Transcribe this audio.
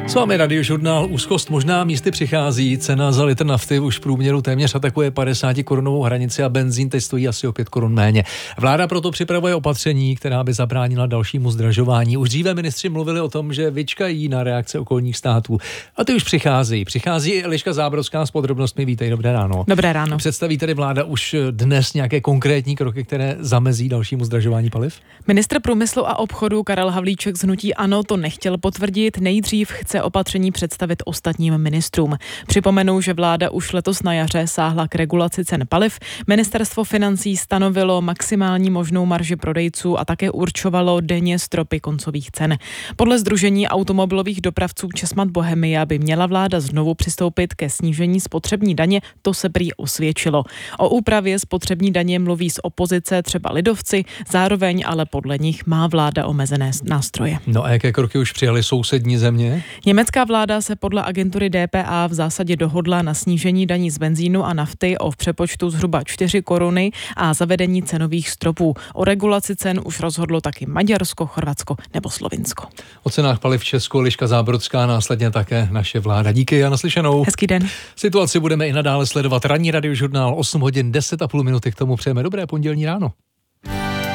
S vámi Radiožurnál. Úzkost možná místy přichází. Cena za litr nafty už v průměru téměř atakuje 50 korunovou hranici a benzín teď stojí asi o 5 korun méně. Vláda proto připravuje opatření, která by zabránila dalšímu zdražování. Už dříve ministři mluvili o tom, že vyčkají na reakce okolních států. A ty už přicházejí. Přichází i Eliška Zábrodská s podrobnostmi. Vítej, dobré ráno. Dobré ráno. Představí tedy vláda už dnes nějaké konkrétní kroky, které zamezí dalšímu zdražování paliv? Ministr průmyslu a obchodu Karel Havlíček z hnutí ANO to nechtěl potvrdit. Nejdřív chce opatření představit ostatním ministrům. Připomenu, že vláda už letos na jaře sáhla k regulaci cen paliv. Ministerstvo financí stanovilo maximální možnou marži prodejců a také určovalo denně stropy koncových cen. Podle Sdružení automobilových dopravců Česmad Bohemia by měla vláda znovu přistoupit ke snížení spotřební daně, to se prý osvědčilo. O úpravě spotřební daně mluví z opozice třeba lidovci, zároveň ale podle nich má vláda omezené nástroje. No a jaké kroky už přijaly sousední země? Německá vláda se podle agentury DPA v zásadě dohodla na snížení daní z benzínu a nafty o v přepočtu zhruba 4 koruny a zavedení cenových stropů. O regulaci cen už rozhodlo taky Maďarsko, Chorvatsko nebo Slovinsko. O cenách paliv v Česku Eliška Zábrodská, následně také naše vláda. Díky a naslyšenou. Hezký den. Situaci budeme i nadále sledovat. Ranní Radiožurnál 8 hodin 10,5 minuty, k tomu přejeme dobré pondělní ráno.